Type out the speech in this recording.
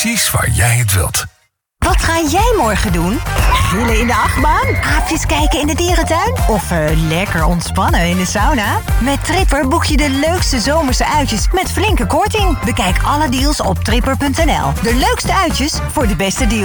precies waar jij het wilt. Wat ga jij morgen doen? Grillen in de achtbaan? Aapjes kijken in de dierentuin? Of lekker ontspannen in de sauna? Met Tripper boek je de leukste zomerse uitjes met flinke korting. Bekijk alle deals op tripper.nl. De leukste uitjes voor de beste deal.